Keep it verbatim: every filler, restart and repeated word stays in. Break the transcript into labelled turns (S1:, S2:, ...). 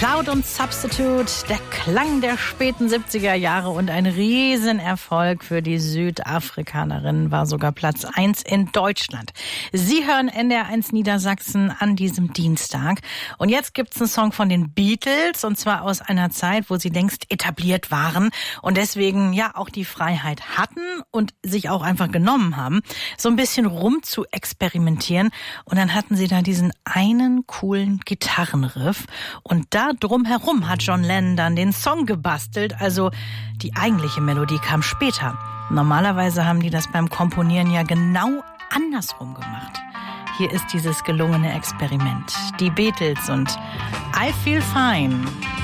S1: Cloud und Substitute, der Klang der späten siebziger Jahre und ein Riesenerfolg für die Südafrikanerin, war sogar Platz eins in Deutschland. Sie hören N D R eins Niedersachsen an diesem Dienstag. Und jetzt gibt's einen Song von den Beatles, und zwar aus einer Zeit, wo sie längst etabliert waren und deswegen ja auch die Freiheit hatten und sich auch einfach genommen haben, so ein bisschen rum zu experimentieren. Und dann hatten sie da diesen einen coolen Gitarrenriff und da drumherum hat John Lennon dann den Song gebastelt, also die eigentliche Melodie kam später. Normalerweise haben die das beim Komponieren ja genau andersrum gemacht. Hier ist dieses gelungene Experiment. Die Beatles und I Feel Fine.